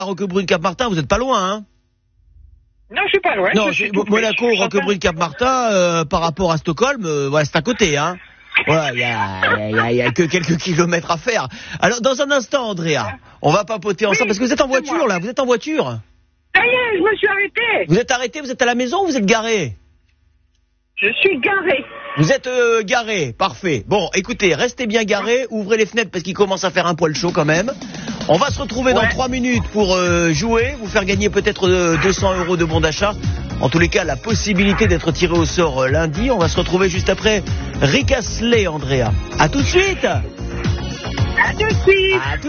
Roquebrune-Cap-Martin, vous êtes pas loin, hein? Non, je suis pas loin. Non, Monaco, Roquebrune-Cap-Martin, par rapport à Stockholm, ouais, c'est à côté, hein. Voilà, il y a que quelques kilomètres à faire. Alors, dans un instant, Andrea, on va papoter ensemble, parce que vous êtes en voiture, là, vous êtes en voiture. Ça y est, je me suis arrêté. Vous êtes arrêté, vous êtes à la maison ou vous êtes garé? Je suis garé. Vous êtes garé, parfait. Bon, écoutez, restez bien garé, ouvrez les fenêtres parce qu'il commence à faire un poil chaud quand même. On va se retrouver dans 3 minutes pour jouer, vous faire gagner peut-être 200 € de bon d'achat. En tous les cas, la possibilité d'être tiré au sort lundi. On va se retrouver juste après Rick Astley, Andrea. À tout de suite. À tout de suite.